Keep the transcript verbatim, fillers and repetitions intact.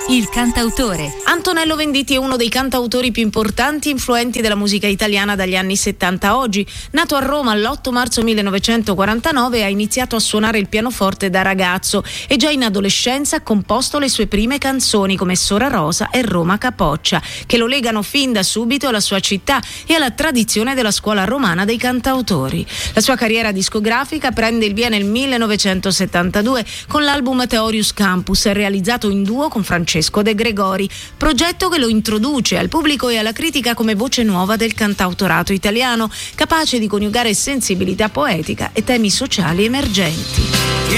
Il cantautore. Antonello Venditti è uno dei cantautori più importanti e influenti della musica italiana dagli anni settanta a oggi. Nato a Roma l'otto marzo millenovecentoquarantanove, ha iniziato a suonare il pianoforte da ragazzo e già in adolescenza ha composto le sue prime canzoni come Sora Rosa e Roma Capoccia, che lo legano fin da subito alla sua città e alla tradizione della scuola romana dei cantautori. La sua carriera discografica prende il via nel millenovecentosettantadue con l'album Theorius Campus, realizzato in duo con Francesco De Gregori, progetto che lo introduce al pubblico e alla critica come voce nuova del cantautorato italiano, capace di coniugare sensibilità poetica e temi sociali emergenti.